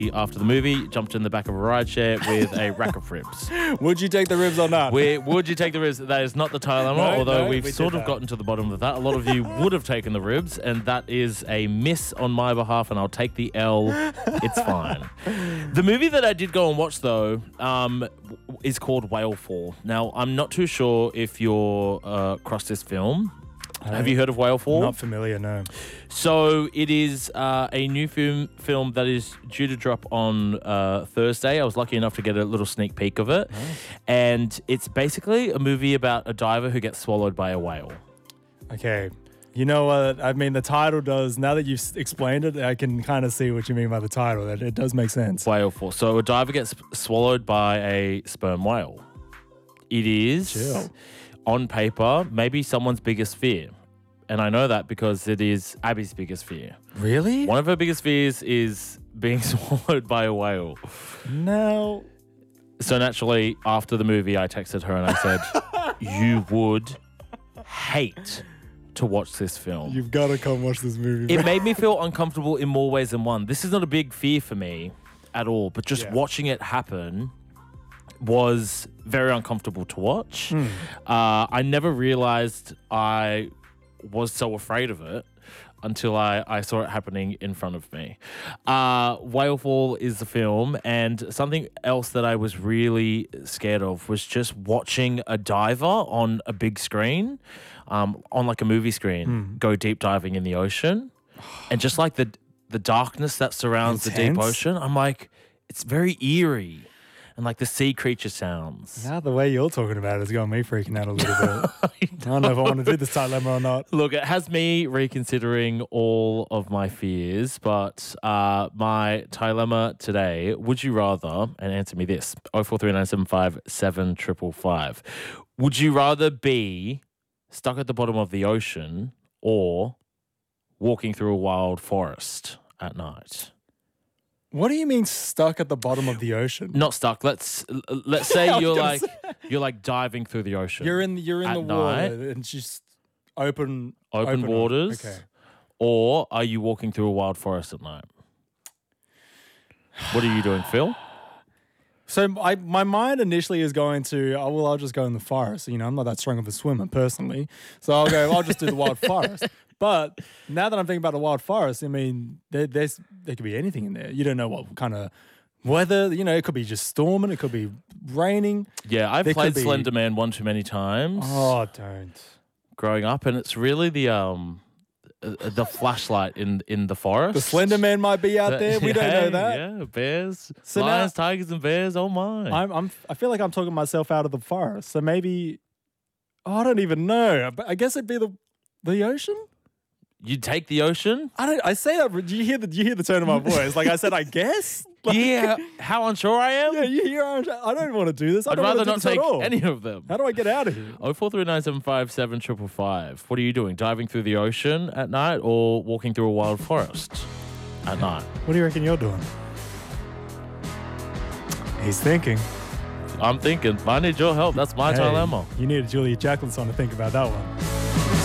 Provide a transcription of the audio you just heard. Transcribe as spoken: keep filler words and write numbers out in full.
after the movie, jumped in the back of a rideshare with a rack of ribs. Would you take the ribs or not? We, would you take the ribs? That is not the dilemma, No, although no, we've we sort did of that. gotten to the bottom of that. A lot of you would have taken the ribs, and that is a miss on my behalf, and I'll take the L. It's fine. The movie that I did go and watch, though, um, is called Whale Fall. Now, I'm not too sure if you're uh, across this film. Have you heard of Whale Fall? Not familiar, no. So it is uh, a new film film that is due to drop on uh, Thursday. I was lucky enough to get a little sneak peek of it. Nice. And it's basically a movie about a diver who gets swallowed by a whale. Okay. You know what? I mean, the title does, now that you've s- explained it, I can kind of see what you mean by the title. That it does make sense. Whale Fall. So a diver gets swallowed by a sperm whale. It is, Chill. on paper, maybe someone's biggest fear. And I know that because it is Abby's biggest fear. Really? One of her biggest fears is being swallowed by a whale. No. So naturally, after the movie, I texted her and I said, you would hate to watch this film. You've got to come watch this movie. It bro. made me feel uncomfortable in more ways than one. This is not a big fear for me at all, but just Yeah. watching it happen was very uncomfortable to watch. Hmm. Uh, I never realized I was so afraid of it until I, I saw it happening in front of me. Uh, Whale Fall is the film, and something else that I was really scared of was just watching a diver on a big screen, um, on like a movie screen, Hmm. go deep diving in the ocean. And just like the the darkness that surrounds the deep Intense. ocean, I'm like, it's very eerie. And like the sea creature sounds. Now the way you're talking about it has got me freaking out a little bit. I don't know if I want to do this dilemma or not. Look, it has me reconsidering all of my fears, but uh, my dilemma today, would you rather, and answer me this, oh four three nine seven five seven five five, would you rather be stuck at the bottom of the ocean or walking through a wild forest at night? What do you mean stuck at the bottom of the ocean? Not stuck. Let's let's say I was you're gonna like say. you're like diving through the ocean. You're in you're in At the night? water and just open open, waters. Okay. Or are you walking through a wild forest at night? What are you doing, Phil? So I, my mind initially is going to, oh, well, I'll just go in the forest. You know, I'm not that strong of a swimmer personally. So I'll go, I'll just do the wild forest. But now that I'm thinking about the wild forest, I mean, there, there's there could be anything in there. You don't know what kind of weather, you know, it could be just storming, it could be raining. Yeah, I've There played could be- Slender Man one too many times Oh, don't. growing up, and it's really the um uh, the flashlight in in the forest. The Slender Man might be out there. We don't know Hey, that. Yeah, bears, So now- lions, tigers, and bears. Oh my! I'm, I'm, I feel like I'm talking myself out of the forest. So maybe, oh, I don't even know. But I guess it'd be the the ocean. You take the ocean? I don't. I say that. but Do you hear the? Do you hear the tone of my voice? Like I said, I guess. Like, Yeah. How unsure I am? Yeah, you hear. I'm- I don't want to do this. I I'd don't rather want to do not this at take all. any of them. How do I get out of here? Oh four three nine seven five seven triple five. What are you doing? Diving through the ocean at night or walking through a wild forest at night? What do you reckon you're doing? He's thinking. I'm thinking. I need your help. That's my Hey, dilemma. You need a Julia Jacklin song to think about that one.